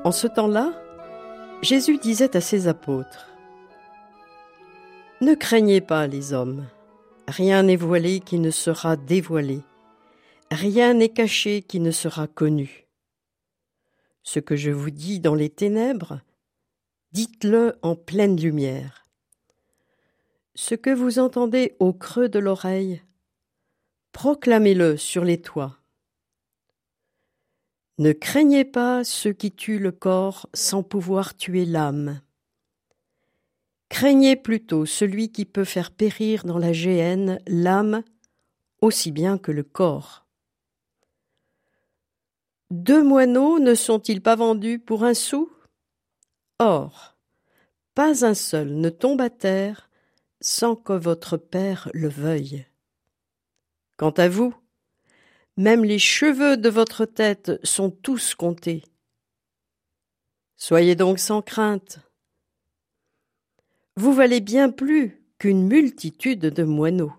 En ce temps-là, Jésus disait à ses apôtres : « Ne craignez pas les hommes, rien n'est voilé qui ne sera dévoilé, rien n'est caché qui ne sera connu. Ce que je vous dis dans les ténèbres, dites-le en pleine lumière. Ce que vous entendez au creux de l'oreille, proclamez-le sur les toits. Ne craignez pas ceux qui tuent le corps sans pouvoir tuer l'âme. Craignez plutôt celui qui peut faire périr dans la géhenne l'âme aussi bien que le corps. 2 moineaux ne sont-ils pas vendus pour 1 sou ? Or, pas un seul ne tombe à terre sans que votre Père le veuille. Quant à vous, même les cheveux de votre tête sont tous comptés. Soyez donc sans crainte. Vous valez bien plus qu'une multitude de moineaux.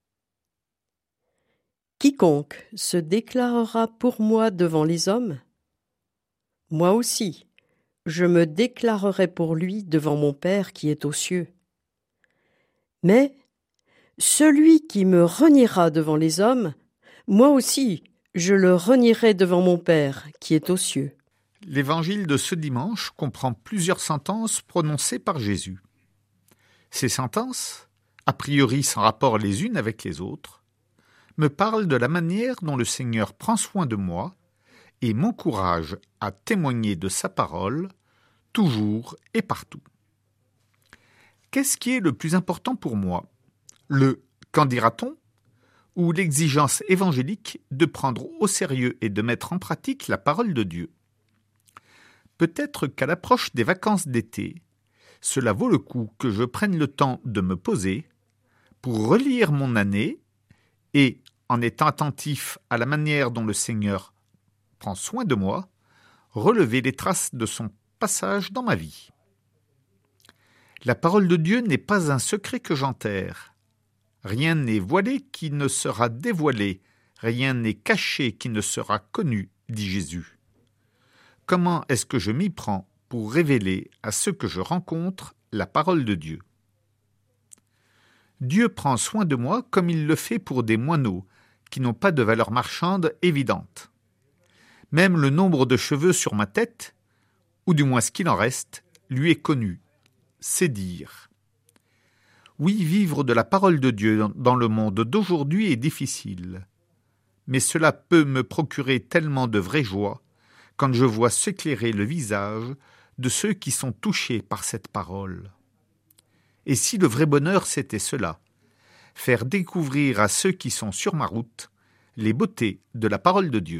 Quiconque se déclarera pour moi devant les hommes, moi aussi, je me déclarerai pour lui devant mon Père qui est aux cieux. Mais celui qui me reniera devant les hommes, moi aussi, je le renierai devant mon Père qui est aux cieux. » L'évangile de ce dimanche comprend plusieurs sentences prononcées par Jésus. Ces sentences, a priori sans rapport les unes avec les autres, me parlent de la manière dont le Seigneur prend soin de moi et m'encourage à témoigner de sa parole, toujours et partout. Qu'est-ce qui est le plus important pour moi ? Le « qu'en dira-t-on » ou l'exigence évangélique de prendre au sérieux et de mettre en pratique la parole de Dieu ? Peut-être qu'à l'approche des vacances d'été, cela vaut le coup que je prenne le temps de me poser pour relire mon année et, en étant attentif à la manière dont le Seigneur prend soin de moi, relever les traces de son passage dans ma vie. La parole de Dieu n'est pas un secret que j'enterre. Rien n'est voilé qui ne sera dévoilé, rien n'est caché qui ne sera connu, dit Jésus. Comment est-ce que je m'y prends pour révéler à ceux que je rencontre la parole de Dieu ? Dieu prend soin de moi comme il le fait pour des moineaux qui n'ont pas de valeur marchande évidente. Même le nombre de cheveux sur ma tête, ou du moins ce qu'il en reste, lui est connu. C'est dire. Oui, vivre de la parole de Dieu dans le monde d'aujourd'hui est difficile, mais cela peut me procurer tellement de vraie joie quand je vois s'éclairer le visage de ceux qui sont touchés par cette parole. Et si le vrai bonheur c'était cela, faire découvrir à ceux qui sont sur ma route les beautés de la parole de Dieu.